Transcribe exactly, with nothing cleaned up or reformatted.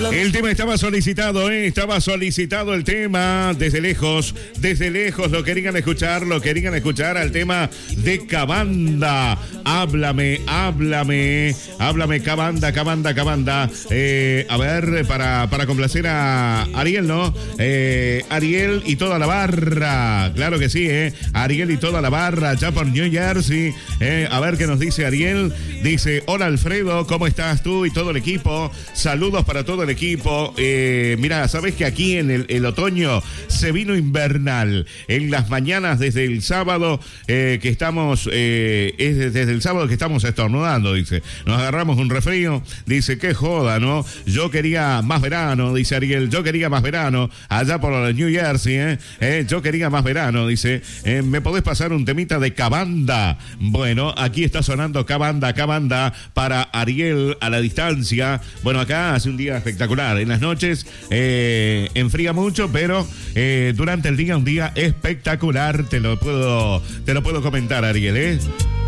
El tema estaba solicitado, ¿eh? Estaba solicitado el tema desde lejos, desde lejos lo querían escuchar, lo querían escuchar al tema de Cabanda. Háblame, háblame, háblame, Cabanda, Cabanda, Cabanda. Eh, a ver, para, para complacer a Ariel, ¿no? Eh, Ariel y toda la barra, claro que sí, ¿eh? Ariel y toda la barra, ya por New Jersey. Eh, a ver qué nos dice Ariel. Dice, hola Alfredo, ¿cómo estás tú y todo el equipo? Saludos para todo el equipo. Eh, mira, sabes que aquí en el, el otoño se vino invernal. En las mañanas desde el sábado eh, que estamos, eh, es desde el sábado que estamos estornudando, dice. Nos agarramos un resfrío. Dice, qué joda, ¿no? Yo quería más verano, dice Ariel. Yo quería más verano. Allá por New Jersey, ¿eh? eh yo quería más verano, dice. Eh, ¿Me podés pasar un temita de Cabanda? Bueno, aquí está sonando Cabanda, Cabanda para Ariel a la distancia. Bueno, acá hace un día espectacular. En las noches eh, enfría mucho, pero eh, durante el día un día espectacular. Te lo puedo, te lo puedo comentar, Ariel, ¿eh?